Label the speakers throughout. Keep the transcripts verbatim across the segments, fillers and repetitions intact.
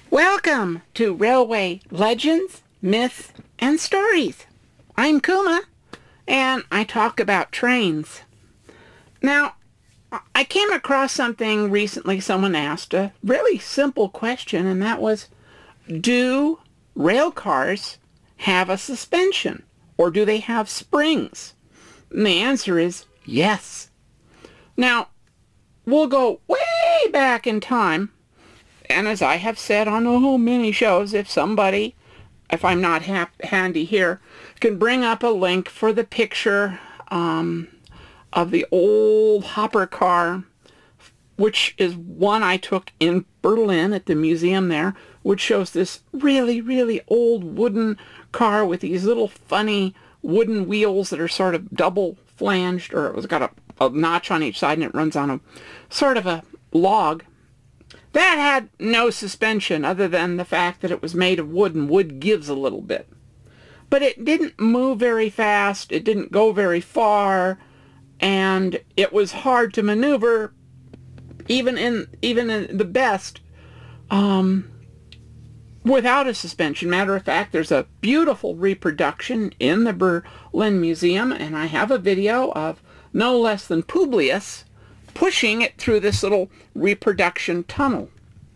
Speaker 1: Welcome to Railway Legends, Myths, and Stories. I'm Kuma, and I talk about trains. Now, I came across something recently. Someone asked a really simple question, and that was, do rail cars have a suspension, or do they have springs? And the answer is yes. Now, we'll go way back in time. And as I have said on oh, many shows, if somebody, if I'm not ha- handy here, can bring up a link for the picture um, of the old hopper car, which is one I took in Berlin at the museum there, which shows this really, really old wooden car with these little funny wooden wheels that are sort of double flanged, or it's got a, a notch on each side and it runs on a sort of a log. That had no suspension other than the fact that it was made of wood, and wood gives a little bit. But it didn't move very fast, it didn't go very far, and it was hard to maneuver, even in even in the best, um, without a suspension. Matter of fact, there's a beautiful reproduction in the Berlin Museum, and I have a video of no less than Publius pushing it through this little reproduction tunnel.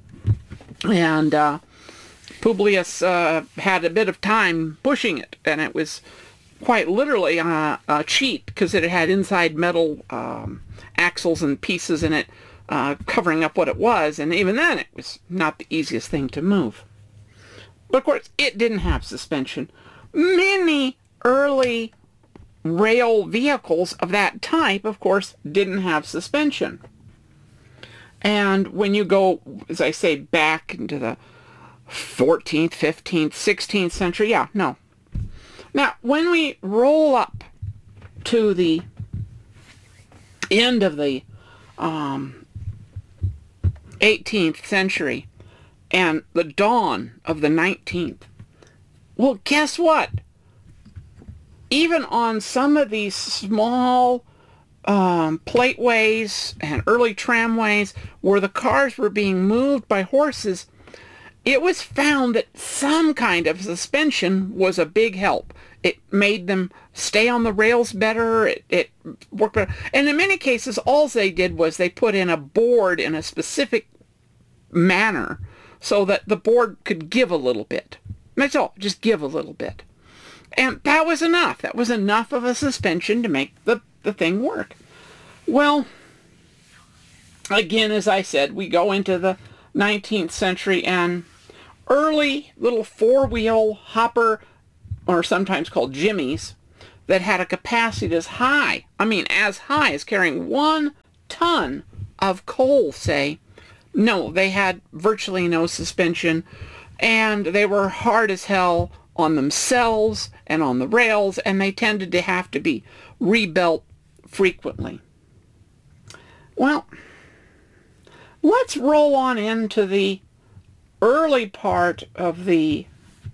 Speaker 1: And uh, Publius uh, had a bit of time pushing it, and it was quite literally uh, a cheat, because it had inside metal um, axles and pieces in it uh, covering up what it was, and even then it was not the easiest thing to move. But of course, it didn't have suspension. Many early rail vehicles of that type, of course, didn't have suspension. And when you go, as I say, back into the fourteenth, fifteenth, sixteenth century, yeah, no. Now, when we roll up to the end of the um, eighteenth century and the dawn of the nineteenth, well, guess what? Even on some of these small um, plateways and early tramways where the cars were being moved by horses, it was found that some kind of suspension was a big help. It made them stay on the rails better. It, it worked better. And in many cases, all they did was they put in a board in a specific manner so that the board could give a little bit. That's all, just give a little bit. And that was enough. That was enough of a suspension to make the, the thing work. Well, again, as I said, we go into the nineteenth century, and early little four-wheel hopper, or sometimes called jimmies, that had a capacity as high, I mean as high as carrying one ton of coal, say. No, they had virtually no suspension, and they were hard as hell on themselves and on the rails, and they tended to have to be rebuilt frequently. Well, let's roll on into the early part of the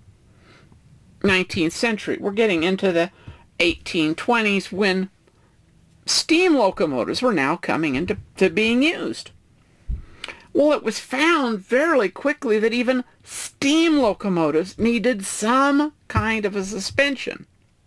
Speaker 1: nineteenth century. We're getting into the eighteen twenties, when steam locomotives were now coming into to being used. Well, it was found fairly quickly that even steam locomotives needed some kind of a suspension.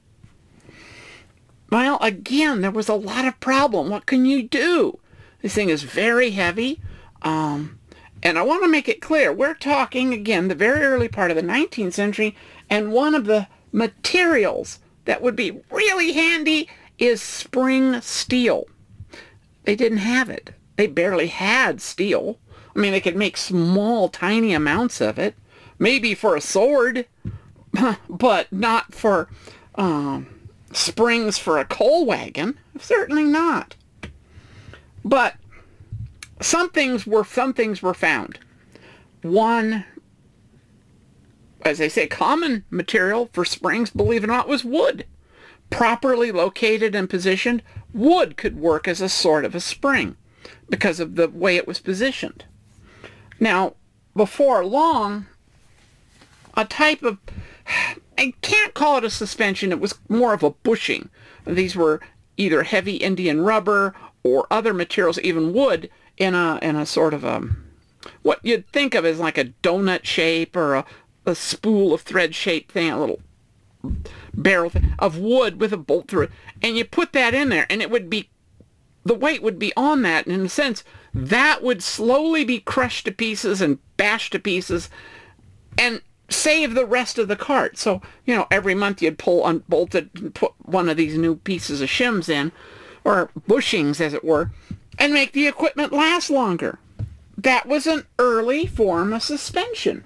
Speaker 1: Well, again, there was a lot of problem. What can you do? This thing is very heavy. Um, and I want to make it clear, we're talking, again, the very early part of the nineteenth century, and one of the materials that would be really handy is spring steel. They didn't have it. They barely had steel. I mean, they could make small, tiny amounts of it, maybe for a sword, but not for um, springs for a coal wagon. Certainly not. But some things were some things were found. One, as I say, common material for springs, believe it or not, was wood. Properly located and positioned, wood could work as a sort of a spring because of the way it was positioned. Now, before long, a type of, I can't call it a suspension, it was more of a bushing. These were either heavy Indian rubber or other materials, even wood, in a in a sort of a what you'd think of as like a donut shape or a, a spool of thread shaped thing, a little barrel thing of wood with a bolt through it. And you put that in there and it would be, the weight would be on that. And in a sense, that would slowly be crushed to pieces and bashed to pieces and save the rest of the cart. So, you know, every month you'd pull unbolt it and put one of these new pieces of shims in, or bushings as it were, and make the equipment last longer. That was an early form of suspension.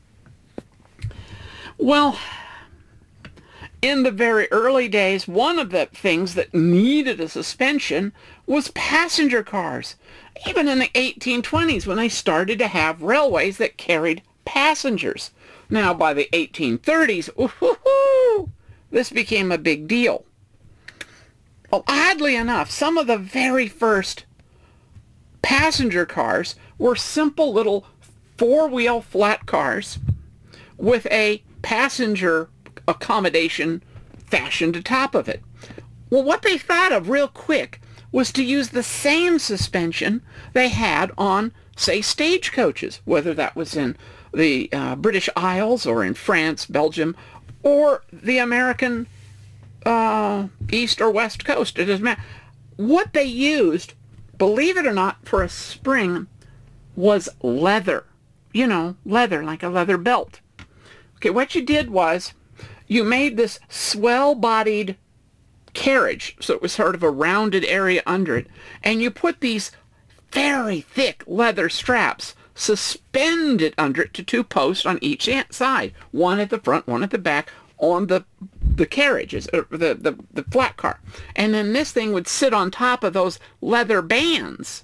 Speaker 1: Well, in the very early days, one of the things that needed a suspension was passenger cars. Even in the eighteen twenties, when they started to have railways that carried passengers. Now, by the eighteen thirties, ooh, this became a big deal. Well, oddly enough, some of the very first passenger cars were simple little four-wheel flat cars with a passenger accommodation fashioned atop of it. Well, what they thought of real quick was to use the same suspension they had on, say, stagecoaches, whether that was in the uh, British Isles or in France, Belgium, or the American uh, East or West Coast. It doesn't matter. What they used, believe it or not, for a spring was leather. You know, leather, like a leather belt. Okay, what you did was you made this swell-bodied carriage, so it was sort of a rounded area under it, and you put these very thick leather straps suspended under it to two posts on each side, one at the front, one at the back, on the the carriages, or the, the, the flat car. And then this thing would sit on top of those leather bands,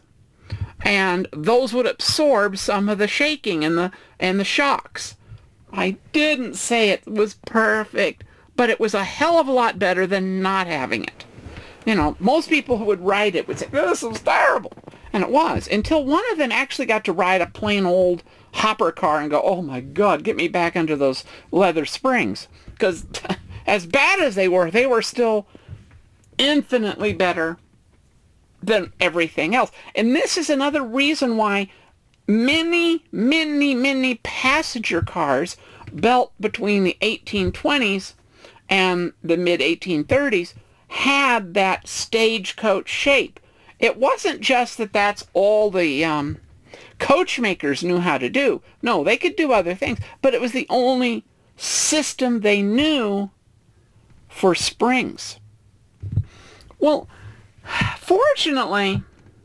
Speaker 1: and those would absorb some of the shaking and the and the shocks. I didn't say it was perfect, but it was a hell of a lot better than not having it. You know, most people who would ride it would say, this is terrible. And it was, until one of them actually got to ride a plain old hopper car and go, oh my God, get me back under those leather springs. Because as bad as they were, they were still infinitely better than everything else. And this is another reason why many, many, many passenger cars built between the eighteen twenties and the mid eighteen thirties had that stagecoach shape. It wasn't just that that's all the um, coach makers knew how to do. No, they could do other things, but it was the only system they knew for springs. Well, fortunately,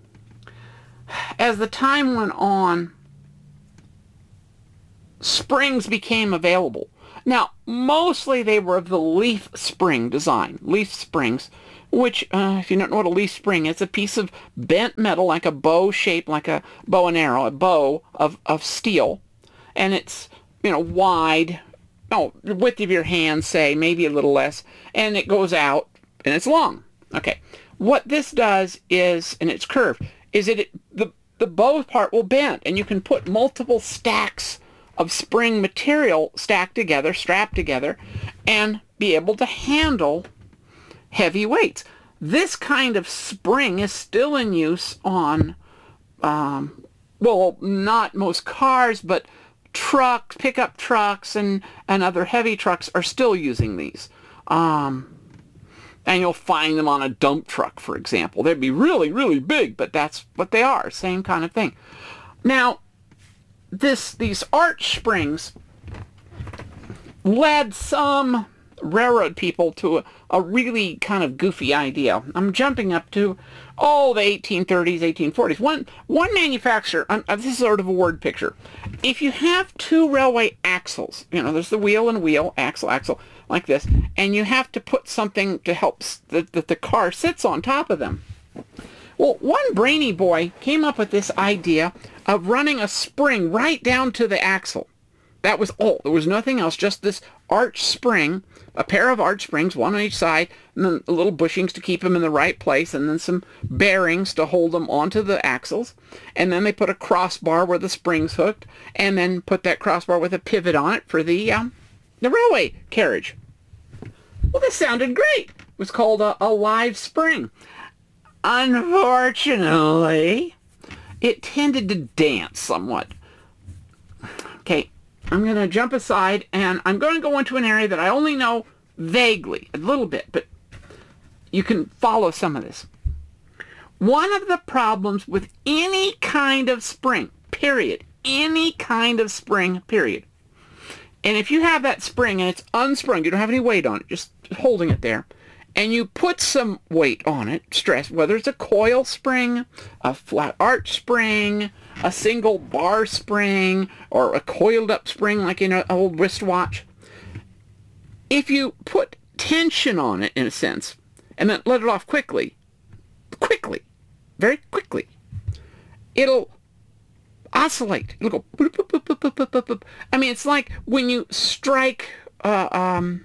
Speaker 1: as the time went on, springs became available. Now, mostly they were of the leaf spring design, leaf springs, which, uh, if you don't know what a leaf spring is, it's a piece of bent metal, like a bow shape, like a bow and arrow, a bow of, of steel. And it's, you know, wide, oh, the width of your hand, say, maybe a little less, and it goes out, and it's long. Okay. What this does is, and it's curved, is that it, the, the bow part will bend, and you can put multiple stacks of spring material stacked together, strapped together, and be able to handle heavy weights. This kind of spring is still in use on, um, well, not most cars, but trucks, pickup trucks, and, and other heavy trucks are still using these. Um, and you'll find them on a dump truck, for example. They'd be really, really big, but that's what they are, same kind of thing. Now, this these arch springs led some railroad people to a, a really kind of goofy idea. I'm jumping up to, oh, the eighteen thirties, eighteen forties. One, one manufacturer, um, this is sort of a word picture. If you have two railway axles, you know, there's the wheel and wheel, axle, axle, like this, and you have to put something to help that, that the car sits on top of them. Well, one brainy boy came up with this idea of running a spring right down to the axle. That was all. There was nothing else, just this arch spring, a pair of arch springs, one on each side, and then little bushings to keep them in the right place, and then some bearings to hold them onto the axles. And then they put a crossbar where the spring's hooked, and then put that crossbar with a pivot on it for the, um, the railway carriage. Well, this sounded great. It was called a, a live spring. Unfortunately, it tended to dance somewhat. Okay, I'm going to jump aside, and I'm going to go into an area that I only know vaguely, a little bit, but you can follow some of this. One of the problems with any kind of spring, period, any kind of spring, period, and if you have that spring and it's unsprung, you don't have any weight on it, just holding it there, and you put some weight on it, stress, whether it's a coil spring, a flat arch spring, a single bar spring, or a coiled up spring like in an old wristwatch, if you put tension on it, in a sense, and then let it off quickly, quickly, very quickly, it'll oscillate. It'll go boop, boop, boop, boop, boop, boop, boop. I mean, it's like when you strike uh, um,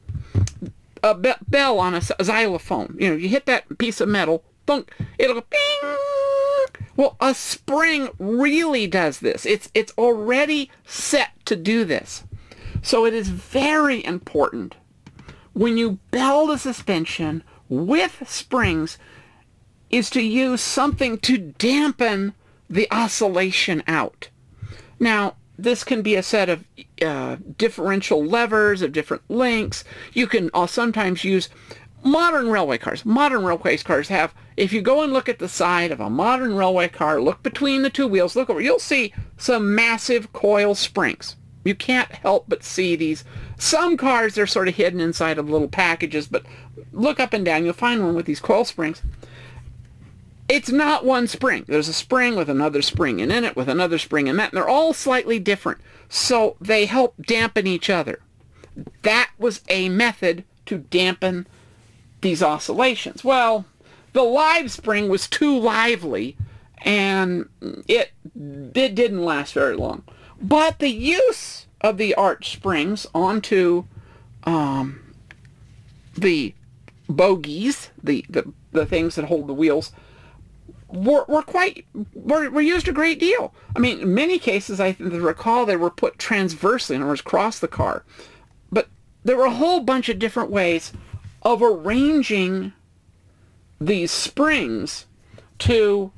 Speaker 1: a be- bell on a, a xylophone. You know, you hit that piece of metal, thunk, it'll go bing. Well, a spring really does this. It's it's already set to do this. So it is very important when you build a suspension with springs is to use something to dampen the oscillation out. Now, this can be a set of uh, differential levers of different lengths. You can uh, sometimes use modern railway cars. Modern railway cars have, if you go and look at the side of a modern railway car, look between the two wheels, look over, you'll see some massive coil springs. You can't help but see these. Some cars, they're sort of hidden inside of little packages, but look up and down, you'll find one with these coil springs. It's not one spring. There's a spring with another spring and in it with another spring and that, and they're all slightly different. So they help dampen each other. That was a method to dampen these oscillations. Well, the live spring was too lively, and it, it didn't last very long. But the use of the arch springs onto um, the bogies, the, the, the things that hold the wheels, were, were quite, were, were used a great deal. I mean, in many cases, I recall they were put transversely, in other words, across the car. But there were a whole bunch of different ways of arranging these springs to...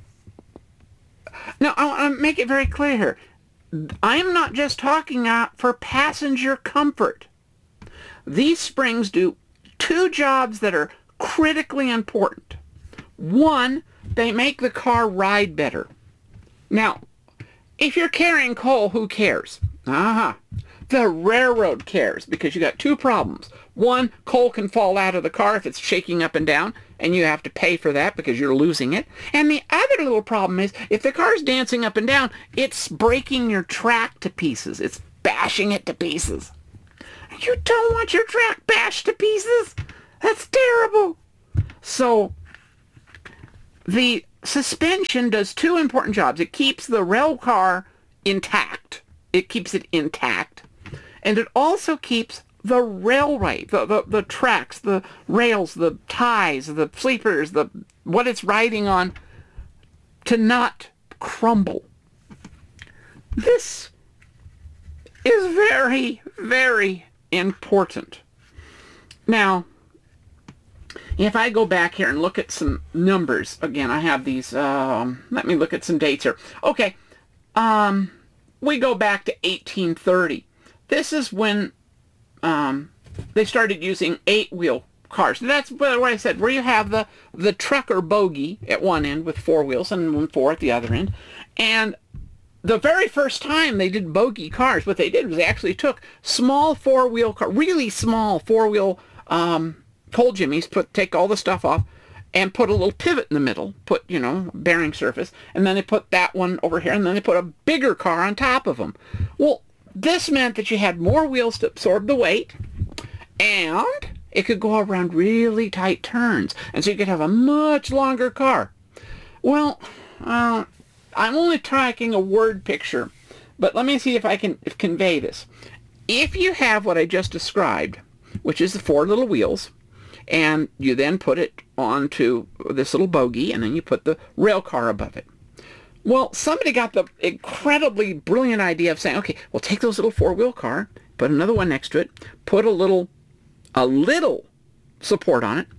Speaker 1: Now, I want to make it very clear here. I'm not just talking out for passenger comfort. These springs do two jobs that are critically important. One, they make the car ride better. Now, if you're carrying coal, who cares? Aha. The railroad cares, because you got two problems. One, coal can fall out of the car if it's shaking up and down, and you have to pay for that because you're losing it. And the other little problem is, if the car's dancing up and down, it's breaking your track to pieces. It's bashing it to pieces. You don't want your track bashed to pieces. That's terrible. So, the suspension does two important jobs. It keeps the rail car intact. It keeps it intact. And it also keeps the railway, the, the, the tracks, the rails, the ties, the sleepers, the what it's riding on, to not crumble. This is very, very important. Now, if I go back here and look at some numbers, again, I have these, um, let me look at some dates here. Okay, um, we go back to eighteen thirty. This is when um, they started using eight-wheel cars. That's what I said, where you have the, the trucker bogie at one end with four wheels and four at the other end. And the very first time they did bogie cars, what they did was they actually took small four-wheel car, really small four-wheel um, coal jimmies, put take all the stuff off, and put a little pivot in the middle, put, you know, bearing surface, and then they put that one over here, and then they put a bigger car on top of them. Well, this meant that you had more wheels to absorb the weight, and it could go around really tight turns, and so you could have a much longer car. Well, uh, I'm only tracking a word picture, but let me see if I can if convey this. If you have what I just described, which is the four little wheels, and you then put it onto this little bogie, and then you put the rail car above it. Well, somebody got the incredibly brilliant idea of saying, okay, well, take those little four-wheel car, put another one next to it, put a little, a little support on it,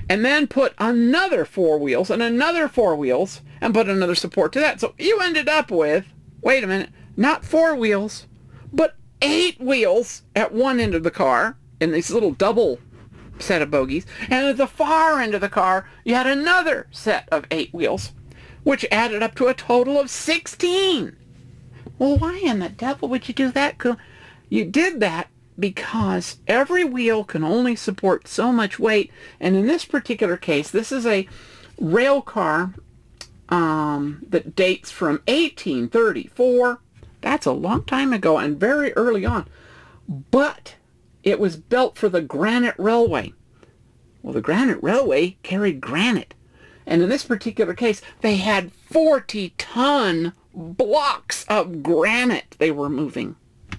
Speaker 1: and then put another four wheels and another four wheels and put another support to that. So you ended up with, wait a minute, not four wheels, but eight wheels at one end of the car in this little double set of bogies. And at the far end of the car, you had another set of eight wheels, which added up to a total of sixteen. Well, why in the devil would you do that? You did that because every wheel can only support so much weight. And in this particular case, this is a rail car um, that dates from eighteen thirty-four. That's a long time ago and very early on. But it was built for the Granite Railway. Well, the Granite Railway carried granite. And in this particular case, they had forty ton blocks of granite they were moving.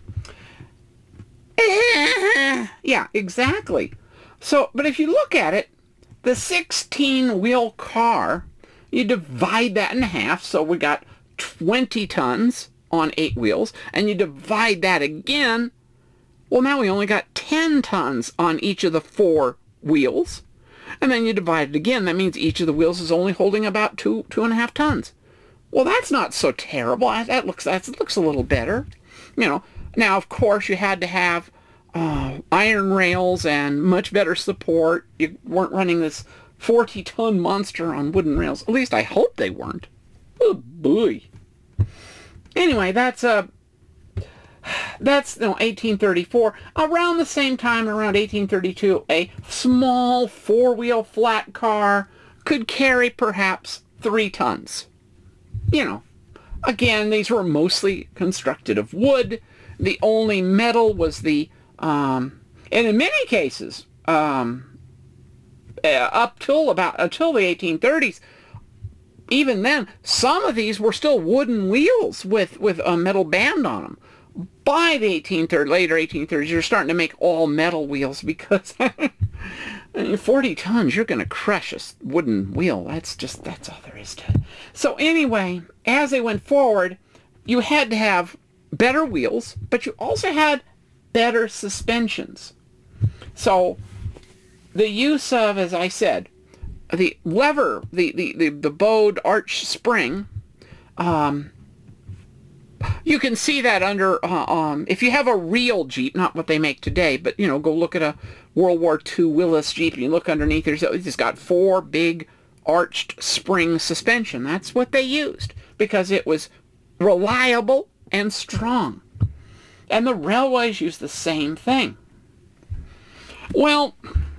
Speaker 1: Yeah, exactly. So, but if you look at it, the sixteen wheel car, you divide that in half, so we got twenty tons on eight wheels, and you divide that again, well, now we only got ten tons on each of the four wheels, and then you divide it again. That means each of the wheels is only holding about two, two and a half tons. Well, that's not so terrible. That looks, that looks a little better. You know, now, of course, you had to have uh, iron rails and much better support. You weren't running this forty ton monster on wooden rails. At least I hope they weren't. Oh, boy. Anyway, that's uh, that's you know, eighteen thirty-four. Around the same time, around eighteen thirty-two, a small four-wheel flat car could carry perhaps three tons. You know, again, these were mostly constructed of wood. The only metal was the, um, and in many cases, um, uh, up till about until the eighteen thirties, even then, some of these were still wooden wheels with with a metal band on them. By the eighteen thirties, later eighteen thirties, you're starting to make all metal wheels because I mean, forty tons, you're going to crush a wooden wheel. That's just, that's all there is to it. So anyway, as they went forward, you had to have better wheels, but you also had better suspensions. So the use of, as I said, the lever, the, the, the, the bowed arch spring, um, you can see that under, uh, um, if you have a real Jeep, not what they make today, but, you know, go look at a World War Two Willys Jeep and you look underneath, there's, it's got four big arched spring suspension. That's what they used because it was reliable and strong. And the railways used the same thing. Well,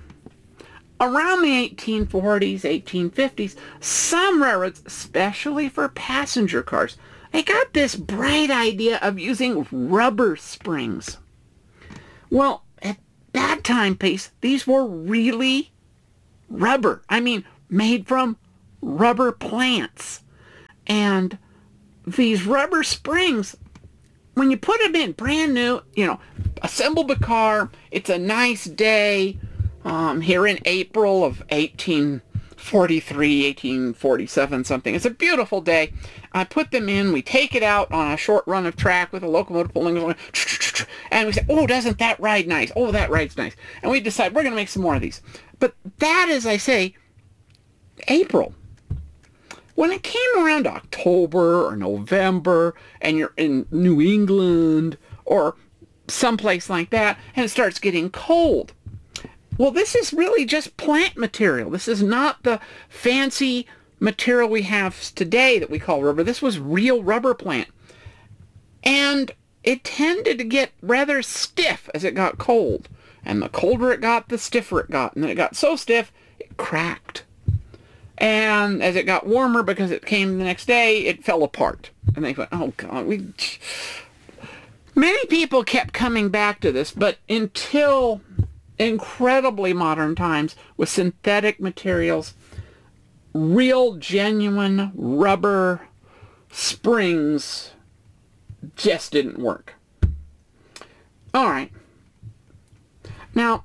Speaker 1: around the eighteen forties, eighteen fifties, some railroads, especially for passenger cars, they got this bright idea of using rubber springs. Well, at that time piece, these were really rubber. I mean, made from rubber plants. And these rubber springs, when you put them in brand new, you know, assemble the car, it's a nice day um, here in April of eighteen forty-three, eighteen forty-seven, something. It's a beautiful day. I put them in, we take it out on a short run of track with a locomotive pulling along, and we say, oh, doesn't that ride nice? Oh, that rides nice. And we decide we're going to make some more of these. But that, as I say, April. When it came around October or November, and you're in New England or someplace like that, and it starts getting cold, well, this is really just plant material. This is not the fancy material we have today that we call rubber. This was real rubber plant. And it tended to get rather stiff as it got cold. And the colder it got, the stiffer it got. And then it got so stiff, it cracked. And as it got warmer, because it came the next day, it fell apart. And they went, oh, God, we... Many people kept coming back to this, but until incredibly modern times with synthetic materials, real genuine rubber springs just didn't work. All right. Now,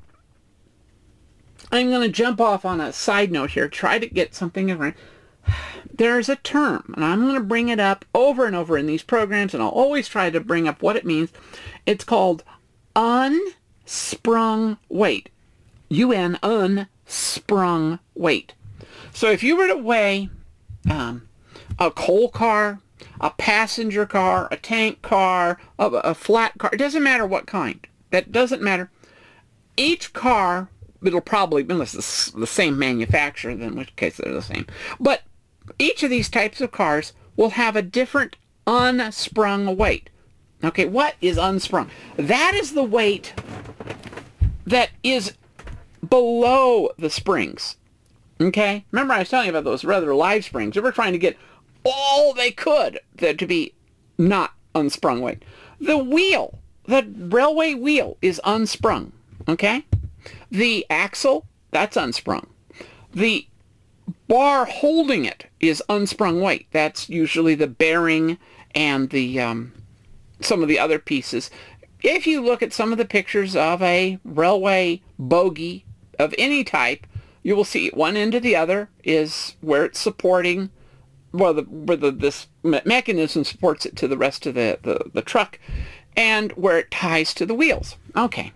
Speaker 1: I'm going to jump off on a side note here, try to get something different. There's a term, and I'm going to bring it up over and over in these programs, and I'll always try to bring up what it means. It's called unsprung weight. U N, un, unsprung weight. So if you were to weigh um, a coal car, a passenger car, a tank car, a, a flat car, it doesn't matter what kind. That doesn't matter. Each car, it'll probably, unless it's the same manufacturer, then in which case they're the same. But each of these types of cars will have a different unsprung weight. Okay, what is unsprung? That is the weight that is below the springs. Okay? Remember I was telling you about those rather live springs. They were trying to get all they could to be not unsprung weight. The wheel, the railway wheel is unsprung. Okay? The axle, that's unsprung. The bar holding it is unsprung weight. That's usually the bearing and the um, some of the other pieces. If you look at some of the pictures of a railway bogie of any type, you will see one end to the other is where it's supporting, well, the, where the, this mechanism supports it to the rest of the, the, the truck, and where it ties to the wheels. Okay.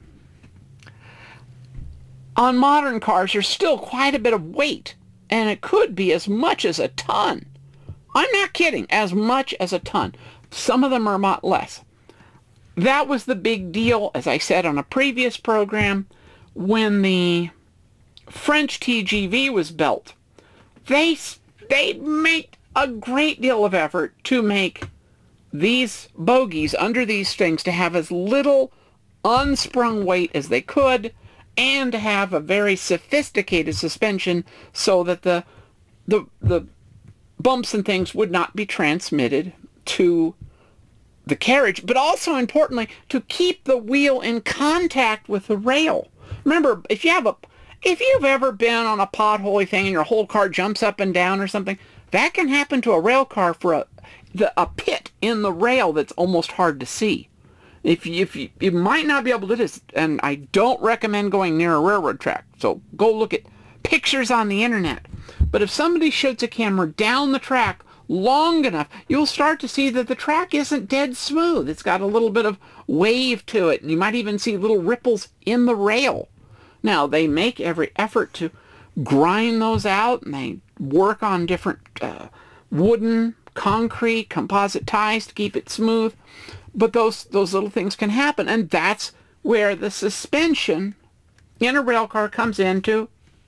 Speaker 1: On modern cars, there's still quite a bit of weight, and it could be as much as a ton. I'm not kidding, as much as a ton. Some of them are a lot less. That was the big deal, as I said on a previous program, when the French T G V was built. They, they made a great deal of effort to make these bogies under these things to have as little unsprung weight as they could, and to have a very sophisticated suspension so that the the the bumps and things would not be transmitted to the carriage, but also importantly to keep the wheel in contact with the rail. Remember, if you have a if you've ever been on a potholy thing and your whole car jumps up and down or something, that can happen to a rail car for a the, a pit in the rail that's almost hard to see. If you, if you, you might not be able to do this, and I don't recommend going near a railroad track, so go look at pictures on the internet. But if somebody shoots a camera down the track long enough, you'll start to see that the track isn't dead smooth. It's got a little bit of wave to it, and you might even see little ripples in the rail. Now, they make every effort to grind those out, and they work on different uh, wooden, concrete, composite ties to keep it smooth. But those those little things can happen, and that's where the suspension in a rail car comes in to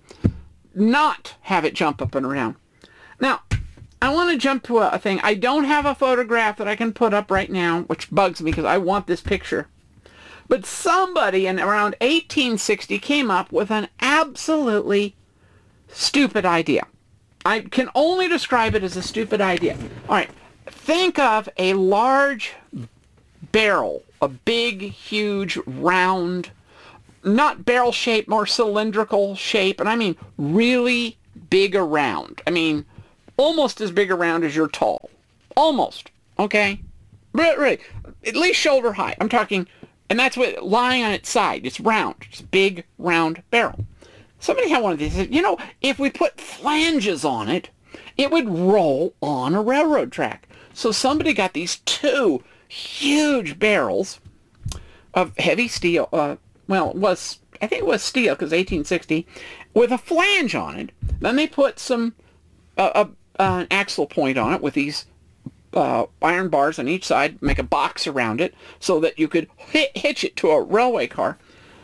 Speaker 1: not have it jump up and around. Now, I want to jump to a, a thing. I don't have a photograph that I can put up right now, which bugs me because I want this picture. But somebody in around eighteen sixty came up with an absolutely stupid idea. I can only describe it as a stupid idea. All right, think of a large barrel, a big, huge, round, not barrel shape, more cylindrical shape, and I mean really big around. I mean, almost as big around as you're tall. Almost, okay? Really, really, at least shoulder high. I'm talking, and that's what, lying on its side. It's round. It's a big, round barrel. Somebody had one of these. You know, if we put flanges on it, it would roll on a railroad track. So somebody got these two huge barrels of heavy steel. Uh, well, it was, I think it was steel because eighteen sixty, with a flange on it. Then they put some uh, uh, an axle point on it with these uh, iron bars on each side, make a box around it so that you could hit, hitch it to a railway car.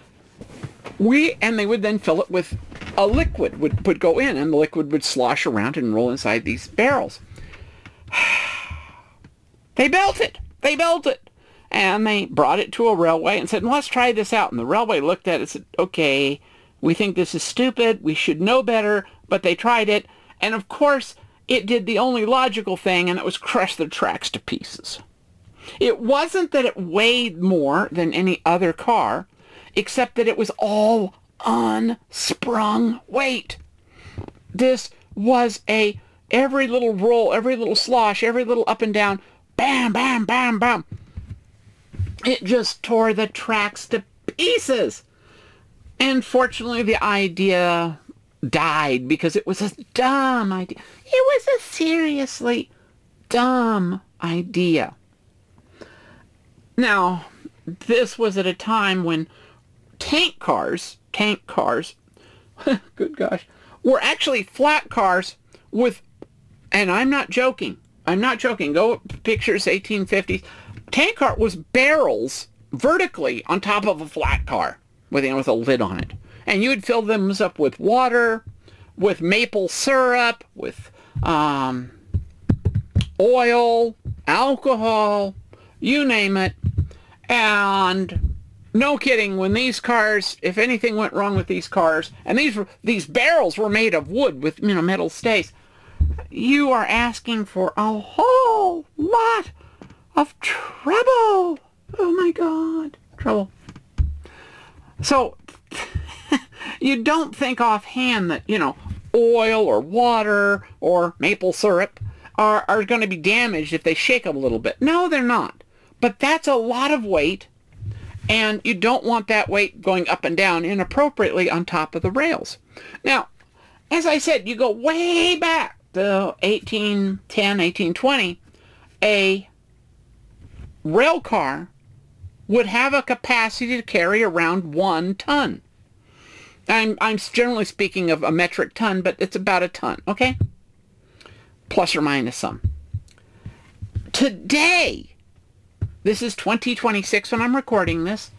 Speaker 1: We and they would then fill it with a liquid would, would go in, and the liquid would slosh around and roll inside these barrels. They built it. They built it. And they brought it to a railway and said, let's try this out. And the railway looked at it and said, okay, we think this is stupid. We should know better. But they tried it. And of course, it did the only logical thing, and it was crush the tracks to pieces. It wasn't that it weighed more than any other car, except that it was all unsprung weight. This was a, every little roll, every little slosh, every little up and down, bam, bam, bam, bam. It just tore the tracks to pieces. And fortunately, the idea died because it was a dumb idea. It was a seriously dumb idea. Now, this was at a time when tank cars, tank cars, good gosh, were actually flat cars with, and I'm not joking, I'm not joking, go pictures eighteen fifties, tank car was barrels vertically on top of a flat car with, you know, with a lid on it. And you would fill them up with water, with maple syrup, with um, oil, alcohol, you name it. And no kidding, when these cars, if anything went wrong with these cars, and these were, these barrels were made of wood with, you know, metal stays, you are asking for a whole lot of trouble. Oh my God, trouble. So you don't think offhand that, you know, oil or water or maple syrup are, are going to be damaged if they shake a little bit. No, they're not. But that's a lot of weight, and you don't want that weight going up and down inappropriately on top of the rails. Now, as I said, you go way back to eighteen ten, eighteen twenty, a rail car would have a capacity to carry around one ton. I'm, I'm generally speaking of a metric ton, but it's about a ton, okay? Plus or minus some. Today, this is twenty twenty-six when I'm recording this,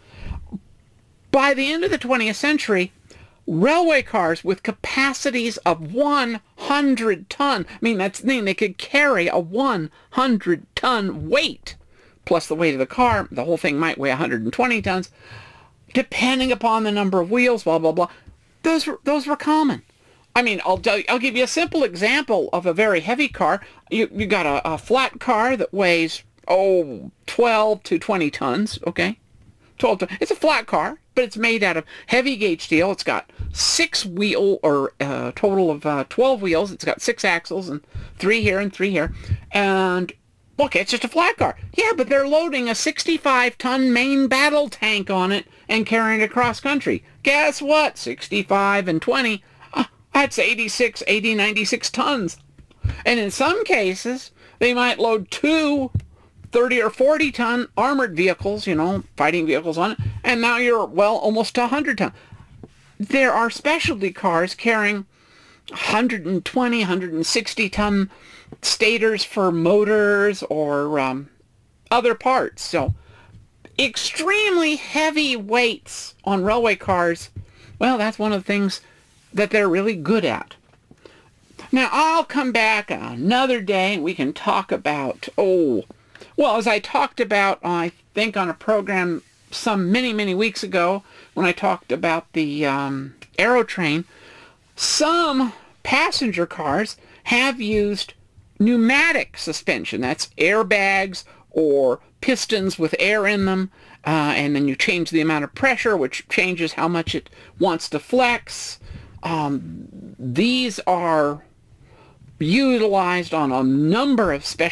Speaker 1: by the end of the twentieth century, railway cars with capacities of one hundred ton, I mean, that's the thing, they could carry a one hundred ton weight, plus the weight of the car, the whole thing might weigh one hundred twenty tons, depending upon the number of wheels, blah, blah, blah. Those were, those were common. I mean, I'll tell you, I'll give you a simple example of a very heavy car. You, you got a, a flat car that weighs, oh, twelve to twenty tons, okay? twelve tons. It's a flat car, but it's made out of heavy gauge steel. It's got six wheel, or a uh, total of uh, twelve wheels. It's got six axles, and three here and three here. And, look, it's just a flat car. Yeah, but they're loading a sixty-five ton main battle tank on it and carrying it across country. Guess what? sixty-five and twenty, uh, that's eighty-six, eighty, ninety-six tons. And in some cases, they might load two thirty or forty ton armored vehicles, you know, fighting vehicles on it, and now you're, well, almost one hundred ton. There are specialty cars carrying one hundred twenty, one hundred sixty ton stators for motors or um, other parts. So extremely heavy weights on railway cars, well, that's one of the things that they're really good at. Now, I'll come back another day and we can talk about, oh, well, as I talked about, I think on a program some many, many weeks ago when I talked about the um, Aerotrain, some passenger cars have used pneumatic suspension. That's airbags or pistons with air in them, uh, and then you change the amount of pressure, which changes how much it wants to flex. Um, these are utilized on a number of special